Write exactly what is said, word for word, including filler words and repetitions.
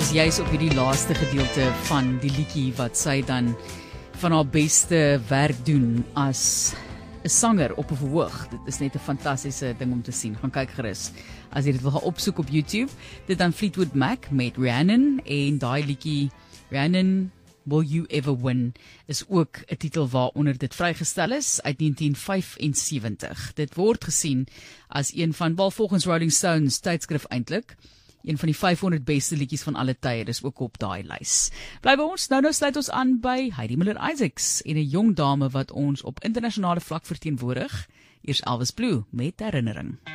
is juis op hierdie laaste gedeelte van die liedjie wat sy dan van haar beste werk doen as 'n sanger op 'n verhoog. Dit is net 'n fantastiese ding om te sien. Gaan kyk gerus as jy dit wil gaan opsoek op YouTube. Dit dan Fleetwood Mac met Rhiannon, en daai liedjie Rhiannon Will You Ever Win is ook 'n titel waaronder dit vrygestel is uit negentien vyfensewentig. Dit word gesien as een van, wel volgens Rolling Stones tydskrif eintlik, een van die vyfhonderd beste liedjies van alle tye. Dis ook op daai lys. Bly by ons. Nou nou sluit ons aan by Heidi Miller-Isaacs en 'n jong dame wat ons op internasionale vlak verteenwoordig. Eers Elvis Blue met Herinnering.